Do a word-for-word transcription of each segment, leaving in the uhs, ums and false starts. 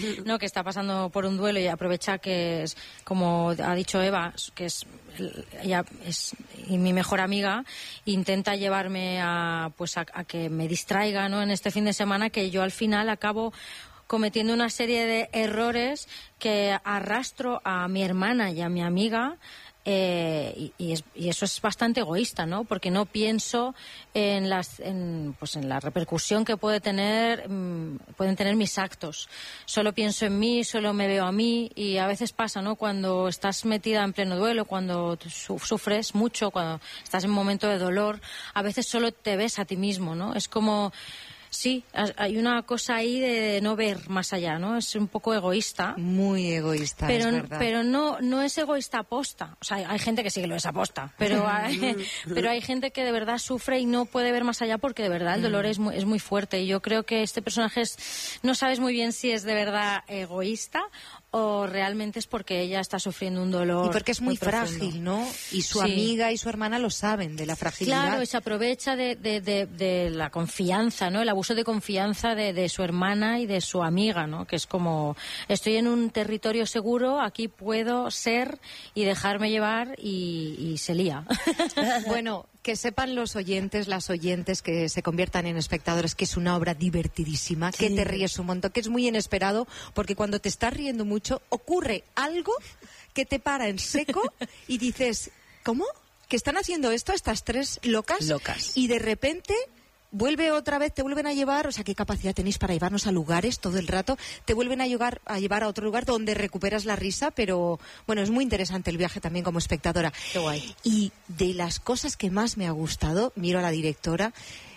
¿no? Que está pasando por un duelo y aprovecha que es, como ha dicho Eva, que es ella es y mi mejor amiga, intenta llevarme a pues a, a que me distraiga, ¿no? En este fin de semana, que yo al final acabo cometiendo una serie de errores que arrastro a mi hermana y a mi amiga. Eh, y, y, es, y eso es bastante egoísta, ¿no? Porque no pienso en las, en, pues en la repercusión que puede tener, mmm, pueden tener mis actos. Solo pienso en mí, solo me veo a mí, y a veces pasa, ¿no? Cuando estás metida en pleno duelo, cuando su, sufres mucho, cuando estás en un momento de dolor, a veces solo te ves a ti mismo, ¿no? Es como... Sí, hay una cosa ahí de no ver más allá, ¿no? Es un poco egoísta. Muy egoísta, pero, es verdad. Pero no, no es egoísta aposta. O sea, hay, hay gente que sí que lo es aposta, pero hay, pero hay gente que de verdad sufre y no puede ver más allá porque de verdad el dolor es muy, es muy fuerte. Y yo creo que este personaje es, no sabes muy bien si es de verdad egoísta o realmente es porque ella está sufriendo un dolor. Y porque es muy, muy profundo. frágil, ¿no? Y su sí. amiga y su hermana lo saben, de la fragilidad. Claro, y se aprovecha de, de, de, de la confianza, ¿no? El abuso de confianza de, de su hermana y de su amiga, ¿no? Que es como, estoy en un territorio seguro, aquí puedo ser y dejarme llevar, y, y se lía. Bueno, que sepan los oyentes, las oyentes que se conviertan en espectadores, que es una obra divertidísima, sí. que te ríes un montón, que es muy inesperado, porque cuando te estás riendo mucho, ocurre algo que te para en seco y dices, ¿cómo? ¿Que están haciendo esto estas tres locas? Locas. Y de repente... vuelve otra vez, te vuelven a llevar, o sea, qué capacidad tenéis para llevarnos a lugares todo el rato, te vuelven a llevar a, llevar a otro lugar donde recuperas la risa, pero bueno, es muy interesante el viaje también como espectadora. Qué guay. Y de las cosas que más me ha gustado, miro a la directora,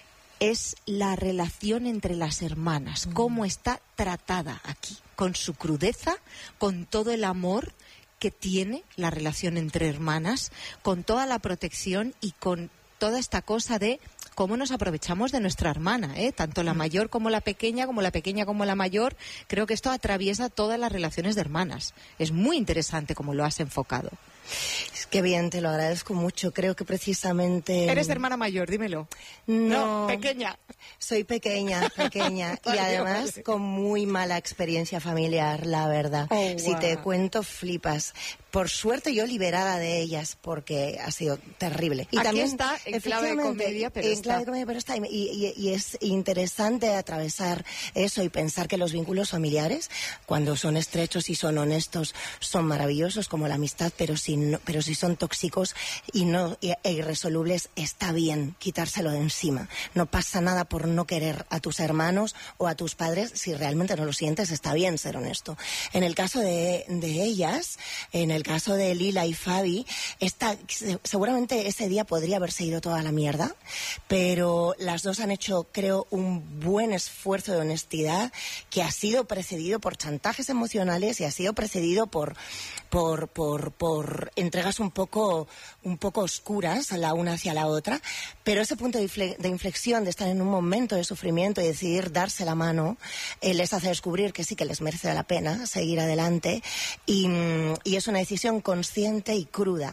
es la relación entre las hermanas, mm. cómo está tratada aquí, con su crudeza, con todo el amor que tiene la relación entre hermanas, con toda la protección y con toda esta cosa de cómo nos aprovechamos de nuestra hermana, ¿eh? Tanto la mayor como la pequeña, como la pequeña como la mayor. Creo que esto atraviesa todas las relaciones de hermanas. Es muy interesante cómo lo has enfocado. Es que bien, te lo agradezco mucho. Creo que precisamente... ¿Eres hermana mayor? Dímelo. No, no pequeña. Soy pequeña, pequeña. Y además vale. con muy mala experiencia familiar, la verdad. Oh, si wow. te cuento, flipas. Por suerte yo liberada de ellas, porque ha sido terrible. Y Aquí también está en clave de comedia, pero en está. clave de comedia, pero está. Y, y, y es interesante atravesar eso y pensar que los vínculos familiares, cuando son estrechos y son honestos, son maravillosos, como la amistad, pero si no, pero si son tóxicos y no e irresolubles, está bien quitárselo de encima. No pasa nada por no querer a tus hermanos o a tus padres. Si realmente no lo sientes, está bien ser honesto. En el caso de, de ellas, en el caso de Lila y Fabi, esta, seguramente ese día podría haberse ido toda la mierda, pero las dos han hecho, creo, un buen esfuerzo de honestidad que ha sido precedido por chantajes emocionales y ha sido precedido por por por por entregas un poco un poco oscuras la una hacia la otra, pero ese punto de inflexión de estar en un momento de sufrimiento y decidir darse la mano eh, les hace descubrir que sí que les merece la pena seguir adelante, y, y es una decisión consciente y cruda,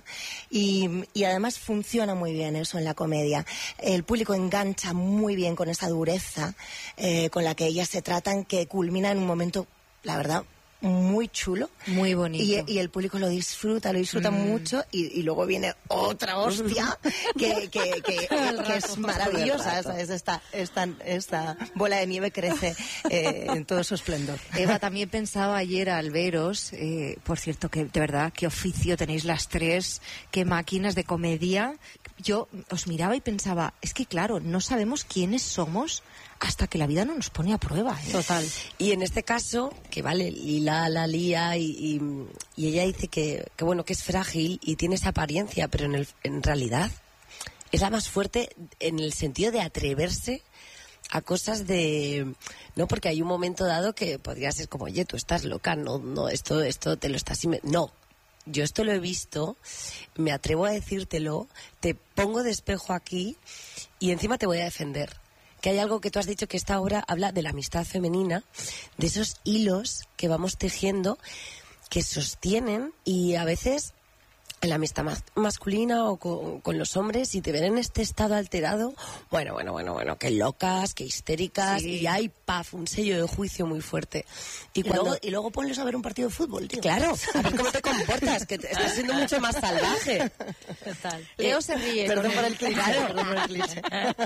y, y además funciona muy bien eso en la comedia. El público engancha muy bien con esa dureza eh, con la que ellas se tratan, que culmina en un momento, la verdad, muy chulo, muy bonito, y, y el público lo disfruta, lo disfruta mm. mucho, y, y luego viene otra hostia que, que, que, que es maravillosa, ¿sabes? Esta, esta, esta bola de nieve crece eh, en todo su esplendor. Eva, también pensaba ayer al veros, eh, por cierto, que de verdad, qué oficio tenéis las tres, qué máquinas de comedia. Yo os miraba y pensaba, es que claro, no sabemos quiénes somos hasta que la vida no nos pone a prueba, ¿eh? Total. Y en este caso, que vale, Lila la lía y, y, y ella dice que, que bueno, que es frágil y tiene esa apariencia, pero en, el, en realidad es la más fuerte en el sentido de atreverse a cosas de... No, porque hay un momento dado que podría ser como, oye, tú estás loca, no, no, esto, esto te lo estás... No. Yo esto lo he visto, me atrevo a decírtelo, te pongo de espejo aquí y encima te voy a defender. Que hay algo que tú has dicho, que esta obra habla de la amistad femenina, de esos hilos que vamos tejiendo, que sostienen, y a veces en la amistad mas- masculina o con, con los hombres y te ven en este estado alterado, bueno, bueno, bueno, bueno, qué locas, qué histéricas, Sí. y hay, paf, un sello de juicio muy fuerte. Y, Y, cuando... luego, y luego ponles a ver un partido de fútbol, tío. Claro, a ver cómo te comportas, que te, estás siendo mucho más salvaje. Total. Leo se ríe. Perdón con por el- el cliché, Claro. perdón por el cliché.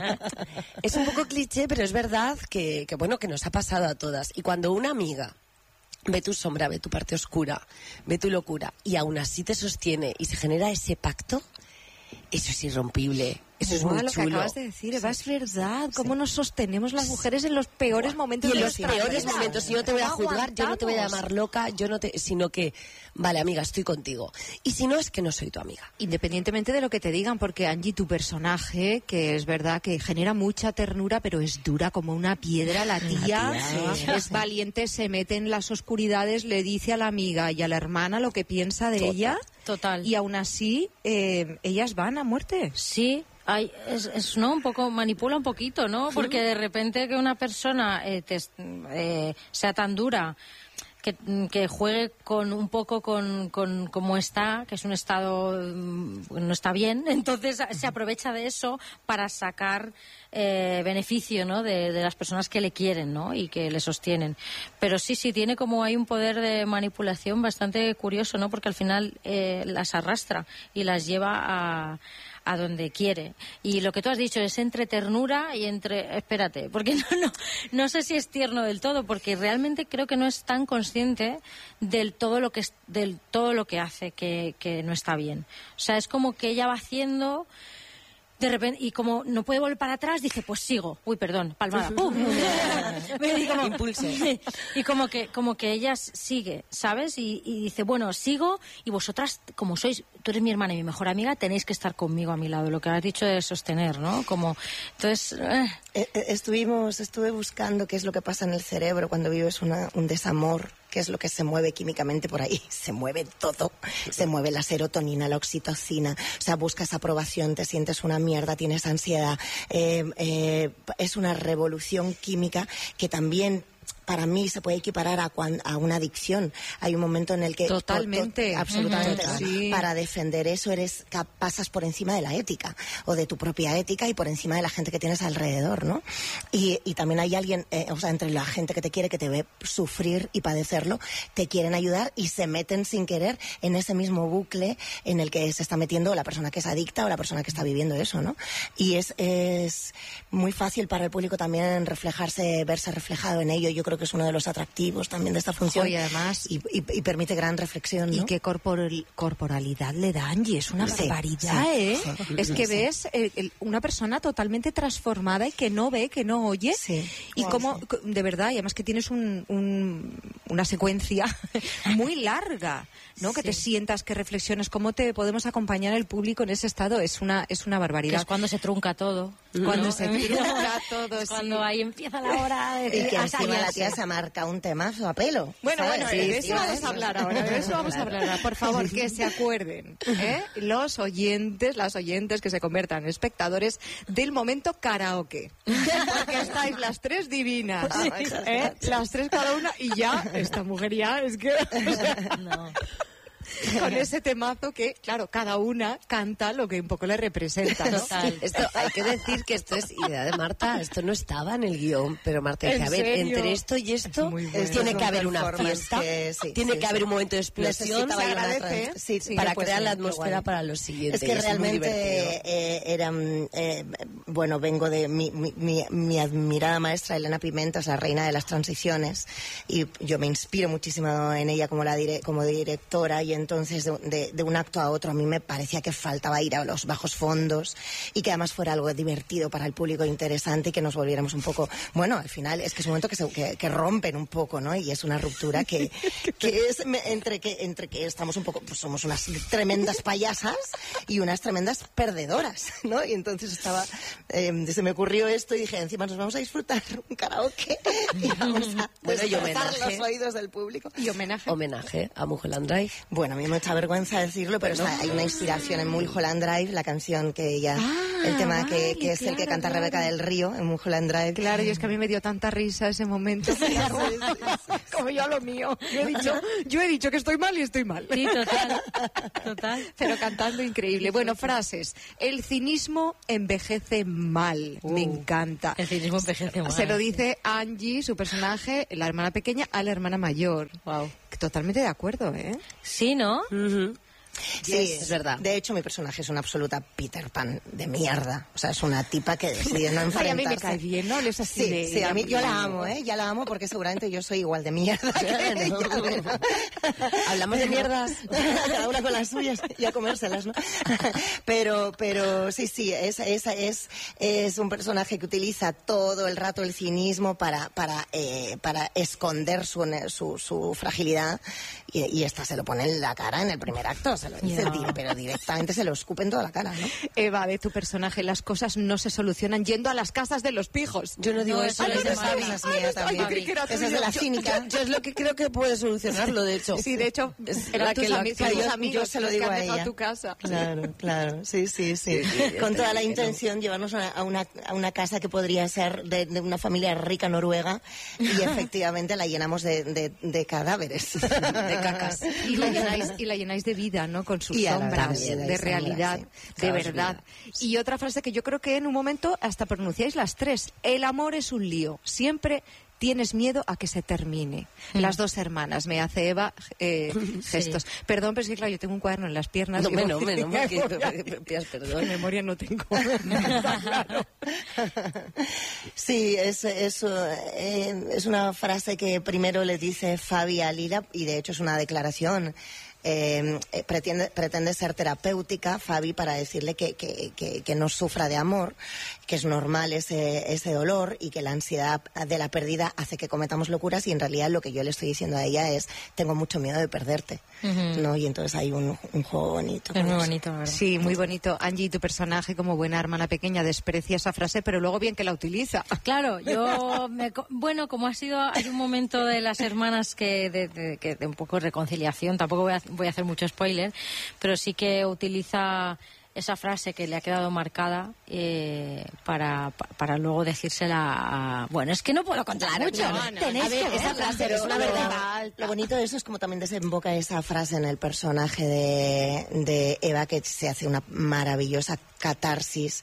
Es un poco cliché, pero es verdad que, que, bueno, que nos ha pasado a todas. Y cuando una amiga ve tu sombra, ve tu parte oscura, ve tu locura, y aún así te sostiene y se genera ese pacto, eso es irrompible. Eso es Buah, muy lo que chulo. acabas de decir, Eva, es verdad. Cómo nos sostenemos las mujeres en los peores momentos Y en de los nuestra peores vida. momentos, yo no te voy a ¿Cómo juzgar, yo no te voy a aguantamos? llamar loca, yo no te, sino que, vale, amiga, estoy contigo. Y si no, es que no soy tu amiga. Independientemente de lo que te digan, porque Angie, tu personaje, que es verdad que genera mucha ternura, pero es dura como una piedra, la tía, tía, sí, es valiente, se mete en las oscuridades, le dice a la amiga y a la hermana lo que piensa de Total, ella, total. y aún así eh, ellas van a muerte. Sí, hay, es, es, ¿no? Un poco, manipula un poquito, ¿no? Porque de repente que una persona eh, te, eh, sea tan dura, que, que juegue con un poco con, con cómo está, que es un estado, mm, no está bien, entonces se aprovecha de eso para sacar eh, beneficio, ¿no? De, de las personas que le quieren, ¿no? Y que le sostienen. Pero sí, sí, tiene como hay un poder de manipulación bastante curioso, ¿no? Porque al final eh, las arrastra y las lleva a a donde quiere. Y lo que tú has dicho es entre ternura y entre... Espérate, porque no, no, no sé si es tierno del todo, porque realmente creo que no es tan consciente del todo lo que, es, del todo lo que hace que, que no está bien. O sea, es como que ella va haciendo... De repente, y como no puede volver para atrás, dice, pues sigo. Uy, perdón, palmada. ¡Pum! y como, Impulse. Y como que, como que ella sigue, ¿sabes? Y, y dice, bueno, sigo, y vosotras, como sois, tú eres mi hermana y mi mejor amiga, tenéis que estar conmigo a mi lado. Lo que has dicho de sostener, ¿no? Como, entonces... Eh. Eh, eh, Estuvimos, estuve buscando qué es lo que pasa en el cerebro cuando vives una, un desamor, qué es lo que se mueve químicamente por ahí. Se mueve todo. Se mueve la serotonina, la oxitocina. O sea, buscas aprobación, te sientes una mierda, tienes ansiedad. Eh, eh, es una revolución química que también... para mí se puede equiparar a, cuan, a una adicción. Hay un momento en el que... Totalmente. To, to, absolutamente. Uh-huh. ¿no? Sí. Para defender eso eres pasas por encima de la ética o de tu propia ética y por encima de la gente que tienes alrededor, ¿no? Y, y también hay alguien, eh, o sea, entre la gente que te quiere, que te ve sufrir y padecerlo, te quieren ayudar y se meten sin querer en ese mismo bucle en el que se está metiendo la persona que es adicta o la persona que está viviendo eso, ¿no? Y es, es muy fácil para el público también reflejarse, verse reflejado en ello. Yo creo que es uno de los atractivos también de esta función. Y además... Y, y, y permite gran reflexión, ¿no? Y qué corporal, corporalidad le da Angie. Es una Sí, barbaridad, sí, ¿eh? sí. Es que Sí. ves eh, el- una persona totalmente transformada y que no ve, que no oye. Sí. Y Sí, como, sí. co- de verdad, y además que tienes un, un- una secuencia muy larga, ¿no? Que te sientas, que reflexiones, cómo te podemos acompañar el público en ese estado. Es una, es una Que barbaridad. es cuando se trunca todo. Cuando ¿no? se trunca todo, Es sí. Cuando ahí empieza la hora de... Y que a encima la callarse. tía se marca un temazo a pelo. Bueno, ¿sabes? bueno, Sí, de sí, eso vamos sí. a hablar ahora, de eso vamos a hablar ahora. Por favor, que se acuerden, ¿eh? Los oyentes, las oyentes que se conviertan en espectadores del momento karaoke. Porque estáis las tres divinas, ¿eh? Las tres cada una, y ya, esta mujer ya es que... o sea, No. con ese temazo que, claro, cada una canta lo que un poco le representa, ¿no? Total. Esto, hay que decir que esto es idea de Marta, esto no estaba en el guión, pero Marta dice, ¿En a ver, serio? entre esto y esto, muy bueno. Esto tiene es que un haber una performance fiesta, que sí, tiene sí, que sí. haber un momento de explosión Necesitaba yo una agradece, trans- sí, sí, para pues crear sí, la qué atmósfera guay. para lo siguiente. Es y que muy realmente divertido. eh, era, mm, eh, bueno, vengo de mi, mi, mi, mi admirada maestra Elena Pimenta, es la reina de las transiciones, y yo me inspiro muchísimo en ella como, la dire, como directora, y entonces de, de, de un acto a otro a mí me parecía que faltaba ir a los bajos fondos y que además fuera algo divertido para el público, interesante, y que nos volviéramos un poco, bueno, al final es que es un momento que, se, que, que rompen un poco, ¿no? Y es una ruptura que, que es me- entre que entre que estamos un poco, pues somos unas tremendas payasas y unas tremendas perdedoras, ¿no? Y entonces estaba, eh, se me ocurrió esto y dije, encima nos vamos a disfrutar un karaoke y vamos a Bueno, y despertar homenaje. los oídos del público. Y homenaje. Homenaje a Mujer Drive. Bueno, bueno, a mí me echa vergüenza decirlo, pero Bueno. está, hay una inspiración en Mulholland Drive, la canción que ella, Ah, el tema que, vale, que es el que claro, canta claro. Rebeca del Río en Mulholland Drive. Claro, y es que a mí me dio tanta risa ese momento. Como yo a lo mío. Yo he dicho, yo he dicho que estoy mal y estoy mal. Sí, total. Total. Pero cantando increíble. Bueno, frases. El cinismo envejece mal. Me encanta. El cinismo envejece mal. Se lo dice Angie, su personaje, la hermana pequeña, a la hermana mayor. Wow. Totalmente de acuerdo, ¿eh? Sí, ¿no? Ujú. Sí, Yes, es verdad. De hecho, mi personaje es una absoluta Peter Pan de mierda. O sea, es una tipa que decide no enfrentarse. Ay, a mí me cae bien, ¿no? Hables así Sí, de sí, a mí yo ella. la amo, ¿eh? Ya la amo porque seguramente yo soy igual de mierda que ella. Hablamos de mierdas. Cada una con las suyas y a comérselas, ¿no? Pero, pero sí, sí, es, es, es, es un personaje que utiliza todo el rato el cinismo para, para, eh, para esconder su, su, su fragilidad y, y esta se lo pone en la cara en el primer acto, se lo dice, Ya. dire- pero directamente se lo escupe en toda la cara, ¿no? Eva, de tu personaje, las cosas no se solucionan yendo a las casas de los pijos. Yo no digo No, eso. eso es es de de Fabi. Fabi. Esa es mía también. yo creí que era Esa es tuya. de la Yo- cínica. Yo, yo es lo que creo que puede solucionarlo, de hecho. Sí, de hecho, Es eran la tus, que la- ami- claro, tus yo- amigos yo se lo los digo que han a dejado ella. tu casa. Claro, claro, sí, sí, sí. Sí, sí, Con toda la que no. intención llevarnos a a una, a una casa que podría ser de, de una familia rica noruega y efectivamente la llenamos de, de, de cadáveres, de cacas. Y la llenáis, y la llenáis de vida, ¿no? Con sus Y a la sombras, vez, de de realidad, sombras, sí. de Claro, es verdad. Y otra frase que yo creo que en un momento hasta pronunciáis las tres. El amor es un lío. Siempre tienes miedo a que se termine. Las dos hermanas, me hace Eva eh, gestos. Perdón, pero es que claro, yo tengo un cuaderno en las piernas. No, y menos, voy- menos, porque memoria- me pidas perdón. de memoria no tengo. Claro. Sí, es, es, eh, es una frase que primero le dice Fabi a Lila y de hecho es una declaración. Eh, eh, pretende, pretende ser terapéutica, Fabi, para decirle que, que, que, que no sufra de amor, que es normal ese, ese dolor y que la ansiedad de la pérdida hace que cometamos locuras y en realidad lo que yo le estoy diciendo a ella es tengo mucho miedo de perderte, Ujú. ¿no? Y entonces hay un, un juego bonito. Es con muy eso. bonito, la verdad. Sí, muy bonito. Angie, tu personaje como buena hermana pequeña desprecia esa frase, pero luego bien que la utiliza. Claro, yo me, co- bueno, como ha sido, hay un momento de las hermanas que de, de, que de un poco de reconciliación, tampoco voy a, voy a hacer mucho spoiler, pero sí que utiliza esa frase que le ha quedado marcada eh, para, pa- para luego decírsela a... Bueno, es que no puedo contar mucho. claro, no, Tenéis A ver, que esa verla. frase es una verdad. Lo bonito de eso es como también desemboca esa frase en el personaje de, de Eva, que se hace una maravillosa catarsis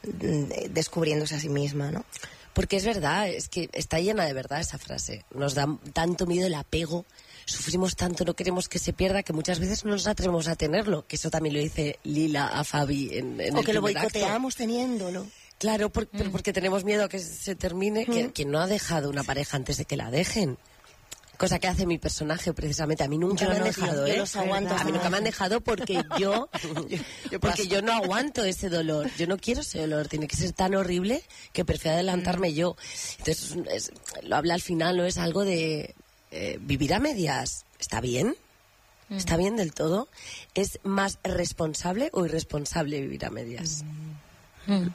mm, descubriéndose a sí misma, ¿no? Porque es verdad, es que está llena de verdad esa frase. Nos da tanto miedo el apego, sufrimos tanto, no queremos que se pierda, que muchas veces no nos atrevemos a tenerlo. Que eso también lo dice Lila a Fabi en, en O el que lo primer acto. boicoteamos teniéndolo. Claro, por- pero porque tenemos miedo a que se termine, que, que no ha dejado una pareja antes de que la dejen. Cosa que hace mi personaje, precisamente. A mí nunca Yo me no han les- dejado, yo ¿eh? los aguanto A mí nunca me han más. dejado porque yo, yo porque paso. yo no aguanto ese dolor. Yo no quiero ese dolor. Tiene que ser tan horrible que prefiero adelantarme Mm. yo. Entonces, es un- es- lo habla al final, no es algo de eh, vivir a medias. ¿Está bien? Mm. ¿Está bien del todo? ¿Es más responsable o irresponsable vivir a medias? Mm.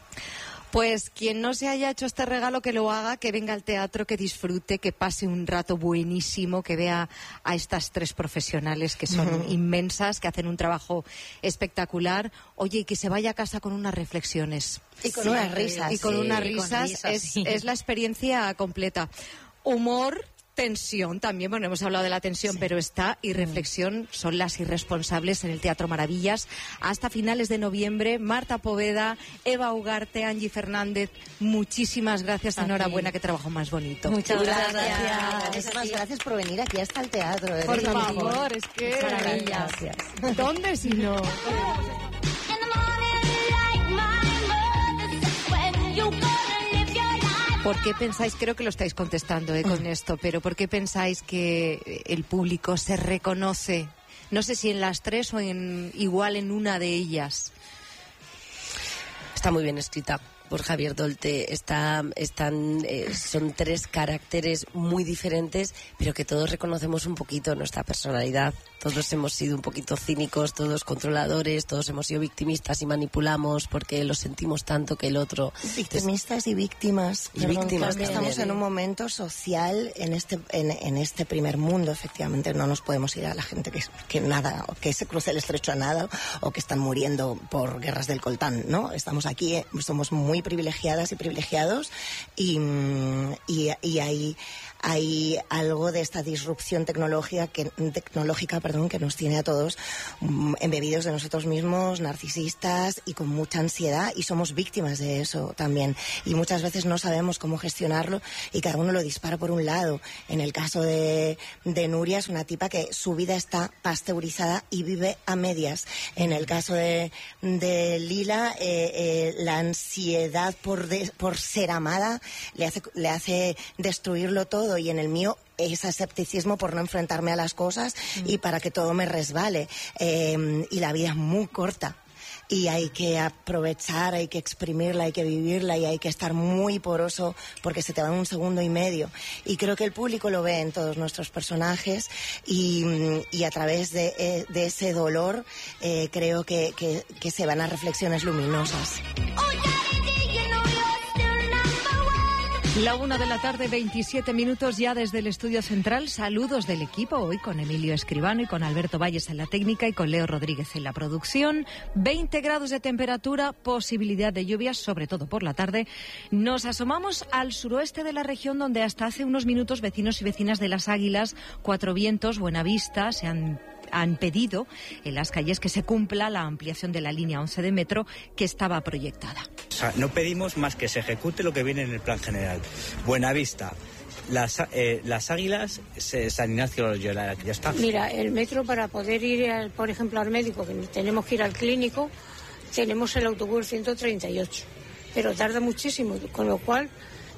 Pues quien no se haya hecho este regalo, que lo haga, que venga al teatro, que disfrute, que pase un rato buenísimo, que vea a estas tres profesionales que son inmensas, que hacen un trabajo espectacular. Oye, y que se vaya a casa con unas reflexiones. Y con Sí, unas risas. Y con Sí, unas con risas, risas, es, sí. es la experiencia completa. Humor, tensión también, bueno, hemos hablado de la tensión, pero esta y reflexión son las irresponsables en el Teatro Maravillas. Hasta finales de noviembre, Marta Poveda, Eva Ugarte, Angie Fernández, muchísimas gracias, A ti. enhorabuena, qué trabajo más bonito. Muchas Gracias. gracias. Muchísimas gracias por venir aquí hasta el teatro. eres Por lo mejor. favor, es que... Qué maravilla. Gracias. ¿Dónde si no? In the morning, like my mother, when you gonna live your life. ¿Por qué pensáis, creo que lo estáis contestando eh, con esto, pero por qué pensáis que el público se reconoce, no sé si en las tres o en igual en una de ellas? Está muy bien escrita. por Javier Dolte, está, están, eh, son tres caracteres muy diferentes, pero que todos reconocemos un poquito nuestra personalidad. Todos hemos sido un poquito cínicos, todos controladores, todos hemos sido victimistas y manipulamos porque lo sentimos tanto que el otro... Victimistas y víctimas. Y Perdón, víctimas creo que estamos también. en un momento social en este en, en este primer mundo, efectivamente. No nos podemos ir a la gente que, que nada, que se cruce el estrecho a nada o que están muriendo por guerras del coltán, ¿no? Estamos aquí, eh, somos muy privilegiadas y privilegiados y, y, y hay... hay algo de esta disrupción tecnológica que, tecnológica perdón, que nos tiene a todos um, embebidos de nosotros mismos, narcisistas y con mucha ansiedad, y somos víctimas de eso también. Y muchas veces no sabemos cómo gestionarlo y cada uno lo dispara por un lado. En el caso de, de Nuria es una tipa que su vida está pasteurizada y vive a medias. En el caso de, de Lila, eh, eh, la ansiedad por, de, por ser amada le hace, le hace destruirlo todo. Y en el mío ese escepticismo por no enfrentarme a las cosas y para que todo me resbale. Eh, y la vida es muy corta. Y hay que aprovechar, hay que exprimirla, hay que vivirla y hay que estar muy poroso porque se te va en un segundo y medio. Y creo que el público lo ve en todos nuestros personajes y, y a través de, de ese dolor eh, creo que, que, que se van a reflexiones luminosas. La una de la tarde, veintisiete minutos ya desde el estudio central. Saludos del equipo, hoy con Emilio Escribano y con Alberto Valles en la técnica y con Leo Rodríguez en la producción. veinte grados de temperatura, posibilidad de lluvias, sobre todo por la tarde. Nos asomamos al suroeste de la región, donde hasta hace unos minutos vecinos y vecinas de Las Águilas, Cuatro Vientos, Buenavista se han han pedido en las calles que se cumpla la ampliación de la línea once de metro que estaba proyectada. O sea, no pedimos más que se ejecute lo que viene en el plan general. Buenavista, Las, eh, las Águilas, San Ignacio de Loyola, ya está. Mira, el metro para poder ir, al, por ejemplo, al médico, que tenemos que ir al clínico, tenemos el autobús ciento treinta y ocho, pero tarda muchísimo, con lo cual,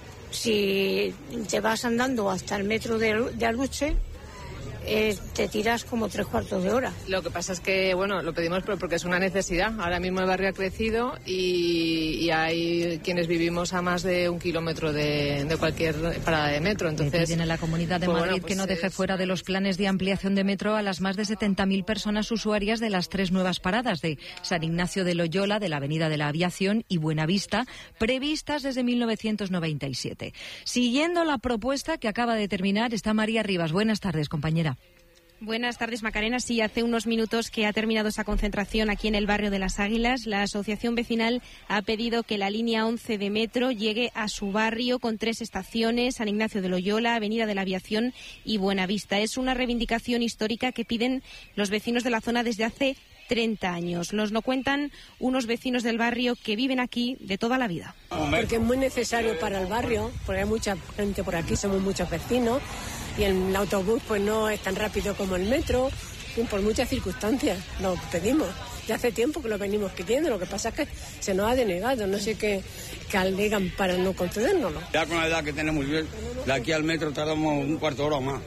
si te vas andando hasta el metro de, de Aluche, Eh, te tiras como tres cuartos de hora. Lo que pasa es que, bueno, lo pedimos porque es una necesidad. Ahora mismo el barrio ha crecido y, y hay quienes vivimos a más de un kilómetro de, de cualquier parada de metro. Entonces, tiene la Comunidad de pues Madrid bueno, pues que no deje es... fuera de los planes de ampliación de metro a las más de setenta mil personas usuarias de las tres nuevas paradas de San Ignacio de Loyola, de la Avenida de la Aviación y Buenavista, previstas desde mil novecientos noventa y siete. Siguiendo la propuesta que acaba de terminar está María Rivas. Buenas tardes, compañera. Buenas tardes, Macarena. Sí, hace unos minutos que ha terminado esa concentración aquí en el barrio de Las Águilas. La asociación vecinal ha pedido que la línea once de metro llegue a su barrio con tres estaciones: San Ignacio de Loyola, Avenida de la Aviación y Buenavista. Es una reivindicación histórica que piden los vecinos de la zona desde hace treinta años. Nos lo cuentan unos vecinos del barrio que viven aquí de toda la vida. Porque es muy necesario para el barrio, porque hay mucha gente por aquí, somos muchos vecinos, y el autobús pues no es tan rápido como el metro, y por muchas circunstancias lo pedimos. Ya hace tiempo que lo venimos pidiendo, lo que pasa es que se nos ha denegado, no sé qué, qué alegan para no concedérnoslo. Ya con la edad que tenemos, de aquí al metro tardamos un cuarto de hora o más.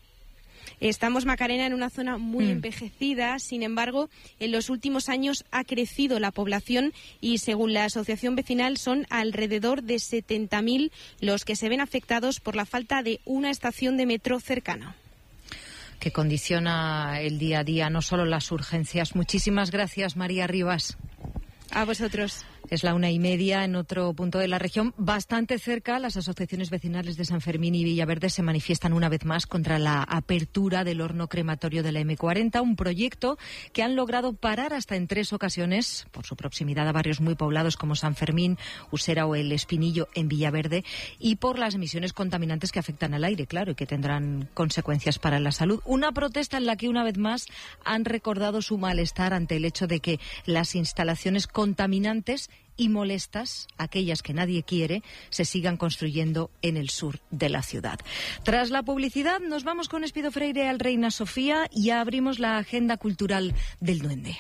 Estamos, Macarena, en una zona muy Mm. envejecida. Sin embargo, en los últimos años ha crecido la población y, según la asociación vecinal, son alrededor de setenta mil los que se ven afectados por la falta de una estación de metro cercana. Que condiciona el día a día, no solo las urgencias. Muchísimas gracias, María Rivas. A vosotros. Es la una y media en otro punto de la región. Bastante cerca, las asociaciones vecinales de San Fermín y Villaverde se manifiestan una vez más contra la apertura del horno crematorio de la eme cuarenta, un proyecto que han logrado parar hasta en tres ocasiones por su proximidad a barrios muy poblados como San Fermín, Usera o El Espinillo en Villaverde, y por las emisiones contaminantes que afectan al aire, claro, y que tendrán consecuencias para la salud. Una protesta en la que una vez más han recordado su malestar ante el hecho de que las instalaciones contaminantes y molestas, aquellas que nadie quiere, se sigan construyendo en el sur de la ciudad. Tras la publicidad, nos vamos con Espido Freire al Reina Sofía y abrimos la agenda cultural del Duende.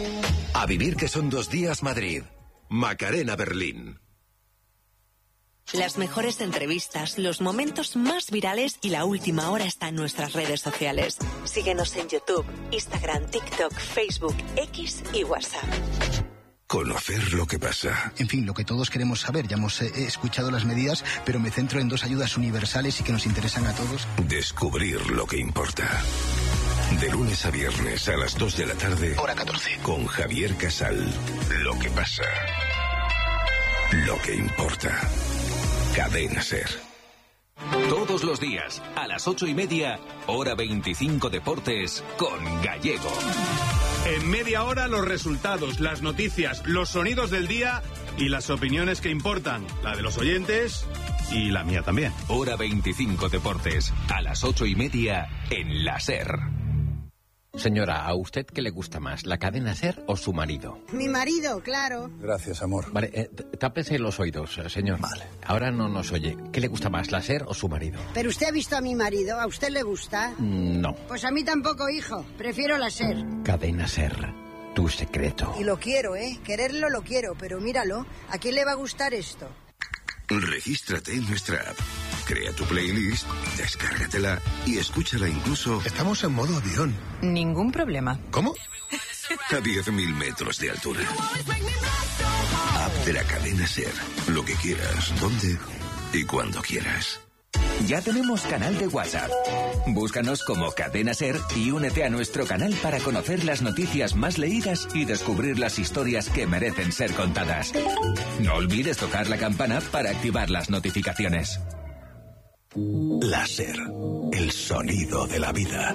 A vivir que son dos días Madrid. Macarena, Berlín. Las mejores entrevistas, los momentos más virales y la última hora está en nuestras redes sociales. Síguenos en YouTube, Instagram, TikTok, Facebook, X y WhatsApp. Conocer lo que pasa. En fin, lo que todos queremos saber. Ya hemos eh, escuchado las medidas, pero me centro en dos ayudas universales y que nos interesan a todos. Descubrir lo que importa. De lunes a viernes a las dos de la tarde. Hora catorce. Con Javier Casal. Lo que pasa. Lo que importa. Cadena SER. Todos los días, a las ocho y media, hora veinticinco Deportes, con Gallego. En media hora los resultados, las noticias, los sonidos del día y las opiniones que importan. La de los oyentes y la mía también. Hora veinticinco Deportes, a las ocho y media, en la SER. Señora, ¿a usted qué le gusta más, la cadena SER o su marido? Mi marido, claro. Gracias, amor. Vale, eh, tápese los oídos, señor. Vale. Ahora no nos oye. ¿Qué le gusta más, la SER o su marido? Pero usted ha visto a mi marido, ¿a usted le gusta? Mm, no. Pues a mí tampoco, hijo. Prefiero la SER. Cadena SER, tu secreto. Y lo quiero, ¿eh? Quererlo lo quiero, pero míralo. ¿A quién le va a gustar esto? Regístrate en nuestra app. Crea tu playlist, descárgatela y escúchala incluso... Estamos en modo avión. Ningún problema. ¿Cómo? A diez mil metros de altura. App de la cadena SER. Lo que quieras, donde y cuando quieras. Ya tenemos canal de WhatsApp. Búscanos como Cadena SER y únete a nuestro canal para conocer las noticias más leídas y descubrir las historias que merecen ser contadas. No olvides tocar la campana para activar las notificaciones. La SER, el sonido de la vida.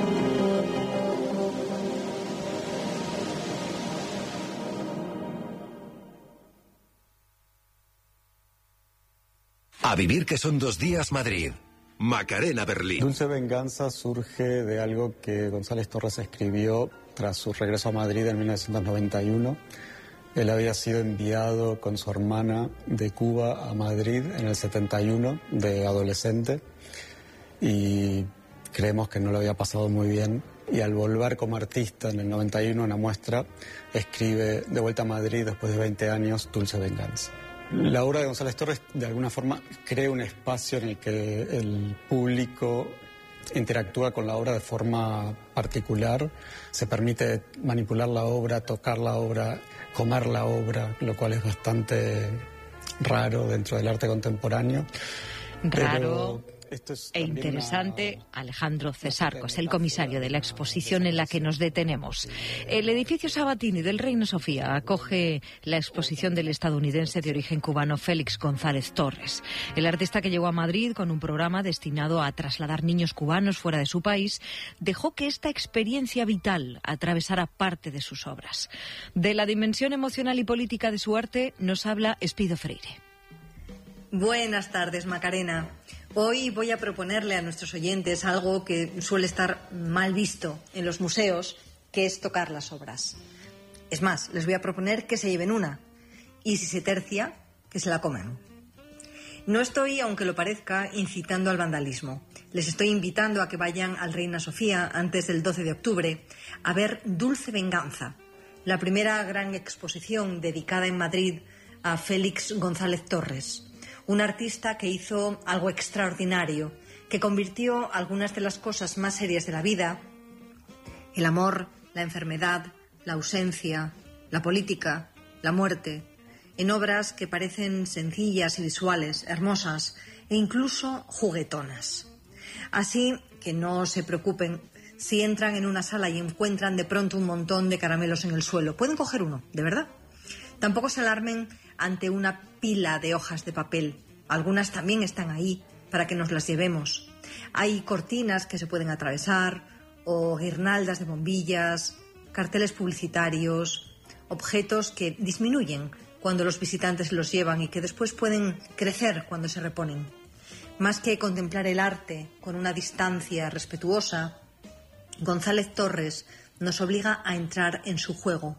A vivir que son dos días Madrid. Macarena Berlín. Dulce Venganza surge de algo que González Torres escribió tras su regreso a Madrid en mil novecientos noventa y uno. Él había sido enviado con su hermana de Cuba a Madrid en el setenta y uno, de adolescente, y creemos que no lo había pasado muy bien. Y al volver como artista en el noventa y uno, una muestra, escribe De vuelta a Madrid después de veinte años, Dulce Venganza. La obra de González Torres, de alguna forma, crea un espacio en el que el público interactúa con la obra de forma particular, se permite manipular la obra, tocar la obra, comer la obra, lo cual es bastante raro dentro del arte contemporáneo. Raro esto es e interesante. Una... Alejandro Cesarco es el comisario de la exposición en la que nos detenemos. El edificio Sabatini del Reina Sofía acoge la exposición del estadounidense de origen cubano Félix González Torres. El artista, que llegó a Madrid con un programa destinado a trasladar niños cubanos fuera de su país, dejó que esta experiencia vital atravesara parte de sus obras. De la dimensión emocional y política de su arte nos habla Espido Freire. Buenas tardes, Macarena. Hoy voy a proponerle a nuestros oyentes algo que suele estar mal visto en los museos, que es tocar las obras. Es más, les voy a proponer que se lleven una, y si se tercia, que se la coman. No estoy, aunque lo parezca, incitando al vandalismo. Les estoy invitando a que vayan al Reina Sofía antes del doce de octubre a ver Dulce Venganza, la primera gran exposición dedicada en Madrid a Félix González Torres, un artista que hizo algo extraordinario, que convirtió algunas de las cosas más serias de la vida, el amor, la enfermedad, la ausencia, la política, la muerte, en obras que parecen sencillas y visuales, hermosas e incluso juguetonas. Así que no se preocupen si entran en una sala y encuentran de pronto un montón de caramelos en el suelo. Pueden coger uno, de verdad. Tampoco se alarmen ante una pila de hojas de papel. Algunas también están ahí para que nos las llevemos. Hay cortinas que se pueden atravesar, o guirnaldas de bombillas, carteles publicitarios, objetos que disminuyen cuando los visitantes los llevan y que después pueden crecer cuando se reponen. Más que contemplar el arte con una distancia respetuosa, González Torres nos obliga a entrar en su juego.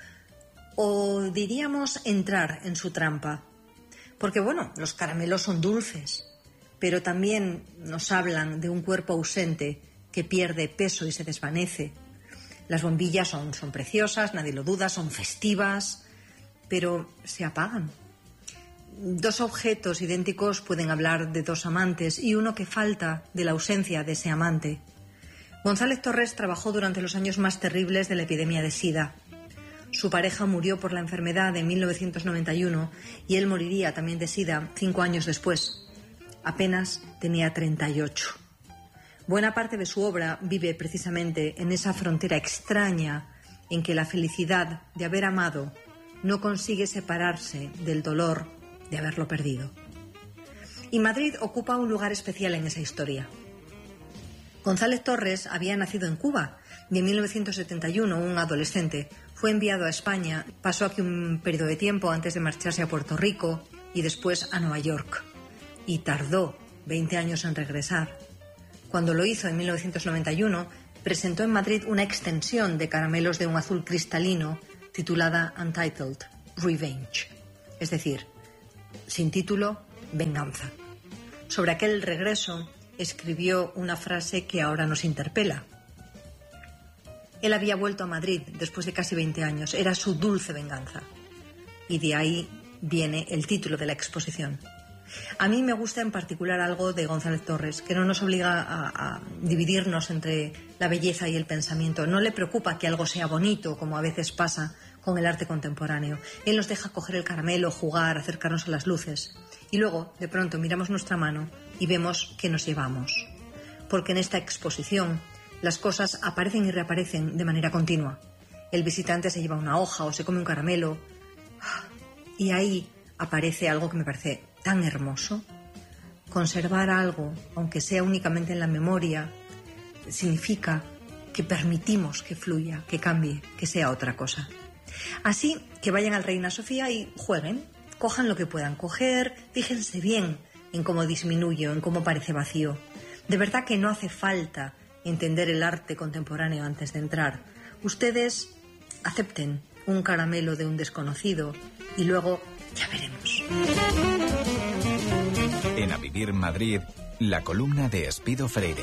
O diríamos entrar en su trampa. Porque bueno, los caramelos son dulces, pero también nos hablan de un cuerpo ausente que pierde peso y se desvanece. Las bombillas son, son preciosas, nadie lo duda, son festivas, pero se apagan. dos objetos idénticos pueden hablar de dos amantes y uno que falta de la ausencia de ese amante. González Torres trabajó durante los años más terribles de la epidemia de SIDA. Su pareja murió por la enfermedad en mil novecientos noventa y uno y él moriría también de SIDA cinco años después. Apenas tenía treinta y ocho. Buena parte de su obra vive precisamente en esa frontera extraña en que la felicidad de haber amado no consigue separarse del dolor de haberlo perdido. Y Madrid ocupa un lugar especial en esa historia. González Torres había nacido en Cuba y en mil novecientos setenta y uno, un adolescente, fue enviado a España, pasó aquí un periodo de tiempo antes de marcharse a Puerto Rico y después a Nueva York. Y tardó veinte años en regresar. Cuando lo hizo en mil novecientos noventa y uno, presentó en Madrid una extensión de Caramelos de un azul cristalino titulada Untitled Revenge, es decir, sin título, Venganza. Sobre aquel regreso escribió una frase que ahora nos interpela. Él había vuelto a Madrid después de casi veinte años, era su dulce venganza. Y de ahí viene el título de la exposición. A mí me gusta en particular algo de González Torres, que no nos obliga a, a dividirnos entre la belleza y el pensamiento. No le preocupa que algo sea bonito, como a veces pasa con el arte contemporáneo. Él nos deja coger el caramelo, jugar, acercarnos a las luces. Y luego, de pronto, miramos nuestra mano y vemos que nos llevamos. Porque en esta exposición las cosas aparecen y reaparecen de manera continua. El visitante se lleva una hoja o se come un caramelo. Y ahí aparece algo que me parece tan hermoso. Conservar algo, aunque sea únicamente en la memoria, significa que permitimos que fluya, que cambie, que sea otra cosa. Así que vayan al Reina Sofía y jueguen, cojan lo que puedan coger, fíjense bien en cómo disminuye, en cómo parece vacío. De verdad que no hace falta entender el arte contemporáneo antes de entrar. Ustedes acepten un caramelo de un desconocido y luego ya veremos. En A Vivir Madrid, la columna de Espido Freire.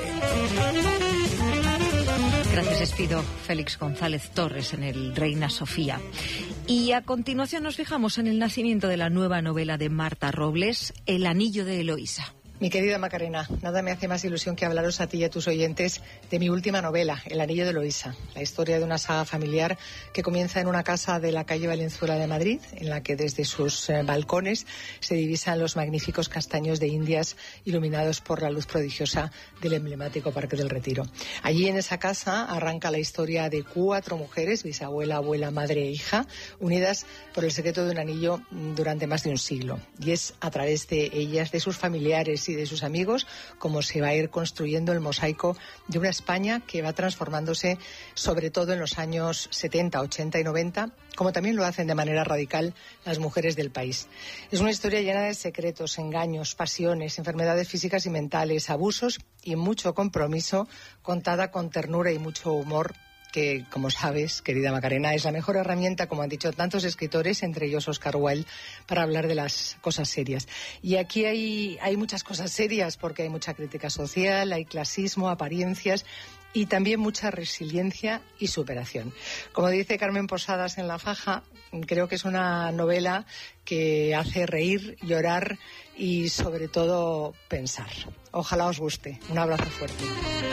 Gracias, Espido. Félix González Torres en el Reina Sofía. Y a continuación nos fijamos en el nacimiento de la nueva novela de Marta Robles, El anillo de Eloísa. Mi querida Macarena, nada me hace más ilusión que hablaros a ti y a tus oyentes de mi última novela, El anillo de Eloísa, la historia de una saga familiar que comienza en una casa de la calle Valenzuela de Madrid, en la que desde sus eh, balcones se divisan los magníficos castaños de Indias iluminados por la luz prodigiosa del emblemático Parque del Retiro. Allí en esa casa arranca la historia de cuatro mujeres, bisabuela, abuela, madre e hija, unidas por el secreto de un anillo durante más de un siglo. Y es a través de ellas, de sus familiares y de sus amigos, como se va a ir construyendo el mosaico de una España que va transformándose sobre todo en los años setenta, ochenta y noventa, como también lo hacen de manera radical las mujeres del país. Es una historia llena de secretos, engaños, pasiones, enfermedades físicas y mentales, abusos y mucho compromiso, contada con ternura y mucho humor, que, como sabes, querida Macarena, es la mejor herramienta, como han dicho tantos escritores, entre ellos Oscar Wilde, para hablar de las cosas serias. Y aquí hay, hay muchas cosas serias, porque hay mucha crítica social, hay clasismo, apariencias y también mucha resiliencia y superación. Como dice Carmen Posadas en La Faja, creo que es una novela que hace reír, llorar y, sobre todo, pensar. Ojalá os guste. Un abrazo fuerte.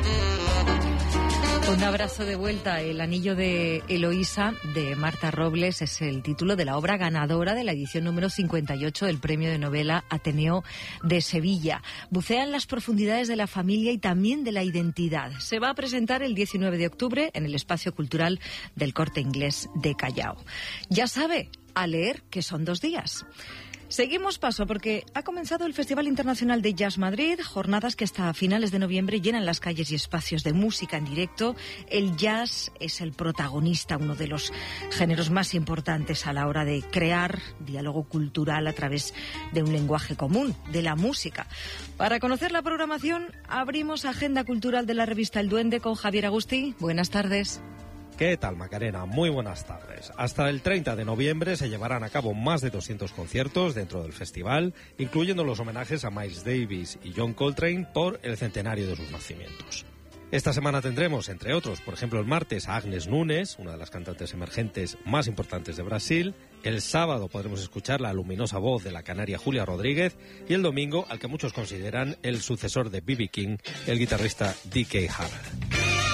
Un abrazo de vuelta. El anillo de Eloísa, de Marta Robles, es el título de la obra ganadora de la edición número cincuenta y ocho del Premio de Novela Ateneo de Sevilla. Bucea en las profundidades de la familia y también de la identidad. Se va a presentar el diecinueve de octubre en el Espacio Cultural del Corte Inglés de Callao. Ya sabe, a leer, que son dos días. Seguimos paso porque ha comenzado el Festival Internacional de Jazz Madrid, jornadas que hasta finales de noviembre llenan las calles y espacios de música en directo. El jazz es el protagonista, uno de los géneros más importantes a la hora de crear diálogo cultural a través de un lenguaje común, de la música. Para conocer la programación, abrimos Agenda Cultural de la revista El Duende con Javier Agustí. Buenas tardes. ¿Qué tal, Macarena? Muy buenas tardes. Hasta el treinta de noviembre se llevarán a cabo más de doscientos conciertos dentro del festival, incluyendo los homenajes a Miles Davis y John Coltrane por el centenario de sus nacimientos. Esta semana tendremos, entre otros, por ejemplo, el martes a Agnes Nunes, una de las cantantes emergentes más importantes de Brasil. El sábado podremos escuchar la luminosa voz de la canaria Julia Rodríguez. Y el domingo, al que muchos consideran el sucesor de B B King, el guitarrista D K Haver.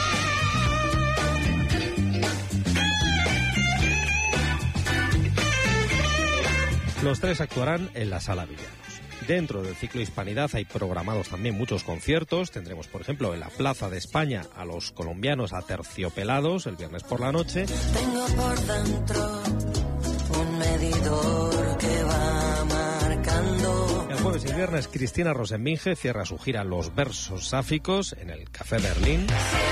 Los tres actuarán en la Sala Villanos. Dentro del ciclo Hispanidad hay programados también muchos conciertos. Tendremos, por ejemplo, en la Plaza de España a los colombianos Aterciopelados el viernes por la noche. Tengo por dentro un medidor que va marcando. El jueves y el viernes Cristina Rosenvinge cierra su gira Los Versos Sáficos en el Café Berlín.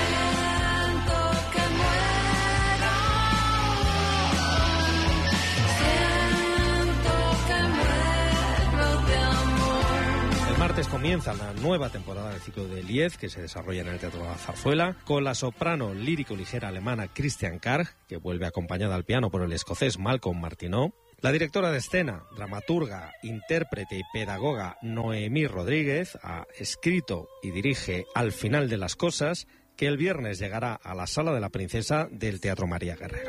El martes comienza la nueva temporada del ciclo de Liez, que se desarrolla en el Teatro de la Zarzuela, con la soprano lírico-ligera alemana Christian Karg, que vuelve acompañada al piano por el escocés Malcolm Martineau. La directora de escena, dramaturga, intérprete y pedagoga Noemí Rodríguez ha escrito y dirige Al final de las cosas, que el viernes llegará a la Sala de la Princesa del Teatro María Guerrero.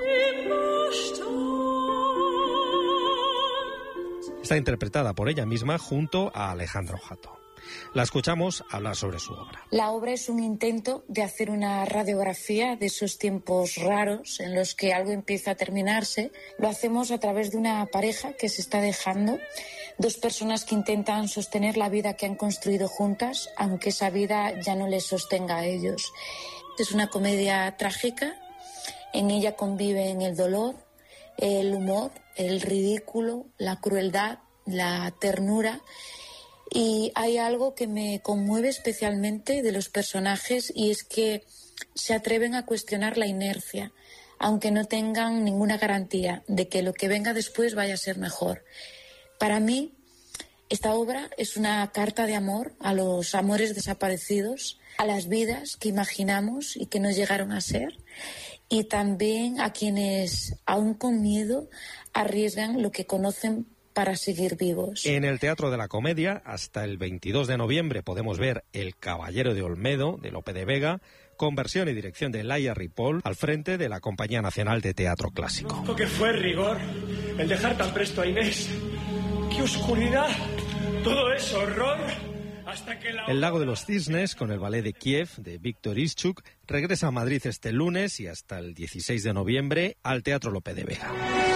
Está interpretada por ella misma junto a Alejandro Jato. La escuchamos hablar sobre su obra. La obra es un intento de hacer una radiografía de esos tiempos raros en los que algo empieza a terminarse. Lo hacemos a través de una pareja que se está dejando, dos personas que intentan sostener la vida que han construido juntas, aunque esa vida ya no les sostenga a ellos. Es una comedia trágica, en ella conviven el dolor, el humor, el ridículo, la crueldad, la ternura. Y hay algo que me conmueve especialmente de los personajes, y es que se atreven a cuestionar la inercia, aunque no tengan ninguna garantía de que lo que venga después vaya a ser mejor. Para mí, esta obra es una carta de amor a los amores desaparecidos, a las vidas que imaginamos y que no llegaron a ser, y también a quienes, aún con miedo, arriesgan lo que conocen para seguir vivos. En el Teatro de la Comedia, hasta el veintidós de noviembre, podemos ver El Caballero de Olmedo, de Lope de Vega, con versión y dirección de Laia Ripoll, al frente de la Compañía Nacional de Teatro Clásico. Lo que fue rigor, el dejar tan presto a Inés. ¡Qué oscuridad! Todo es horror. Hasta que la... El Lago de los Cisnes, con el ballet de Kiev, de Víctor Ischuk, regresa a Madrid este lunes y hasta el dieciséis de noviembre al Teatro Lope de Vega.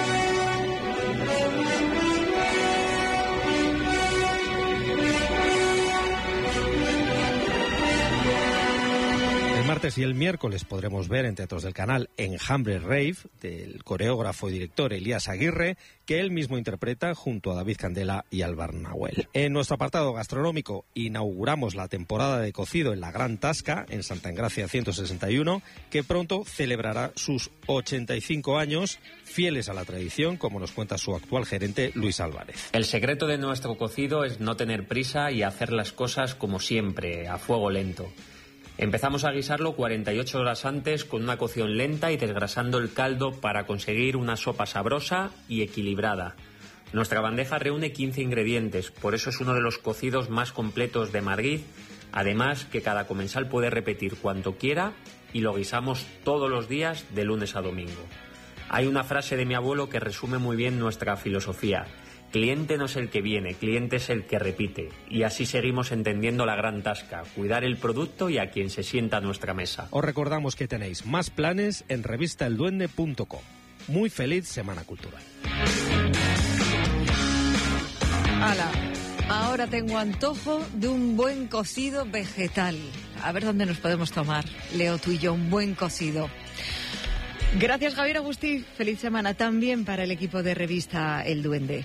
El martes y el miércoles podremos ver en teatros del canal Enjambre Rave, del coreógrafo y director Elías Aguirre, que él mismo interpreta junto a David Candela y Álvaro Nahuel. En nuestro apartado gastronómico inauguramos la temporada de cocido en la Gran Tasca, en Santa Engracia ciento sesenta y uno, que pronto celebrará sus ochenta y cinco años, fieles a la tradición, como nos cuenta su actual gerente Luis Álvarez. El secreto de nuestro cocido es no tener prisa y hacer las cosas como siempre, a fuego lento. Empezamos a guisarlo cuarenta y ocho horas antes con una cocción lenta y desgrasando el caldo para conseguir una sopa sabrosa y equilibrada. Nuestra bandeja reúne quince ingredientes, por eso es uno de los cocidos más completos de Madrid, además que cada comensal puede repetir cuanto quiera y lo guisamos todos los días de lunes a domingo. Hay una frase de mi abuelo que resume muy bien nuestra filosofía. Cliente no es el que viene, cliente es el que repite. Y así seguimos entendiendo la Gran Tasca, cuidar el producto y a quien se sienta a nuestra mesa. Os recordamos que tenéis más planes en revista el duende punto com. Muy feliz Semana Cultural. ¡Hala! Ahora tengo antojo de un buen cocido vegetal. A ver dónde nos podemos tomar, Leo, tú y yo, un buen cocido. Gracias, Javier Agustí. Feliz semana también para el equipo de revista El Duende.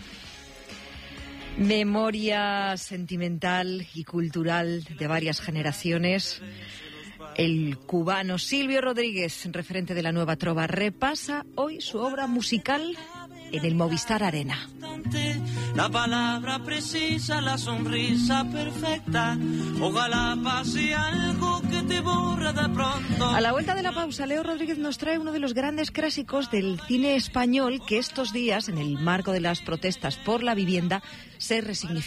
Memoria sentimental y cultural de varias generaciones. El cubano Silvio Rodríguez, referente de la Nueva Trova, repasa hoy su obra musical en el Movistar Arena. La palabra precisa, la sonrisa perfecta. Ojalá pase algo que te borre de pronto. A la vuelta de la pausa, Leo Rodríguez nos trae uno de los grandes clásicos del cine español que estos días, en el marco de las protestas por la vivienda, se resignifica.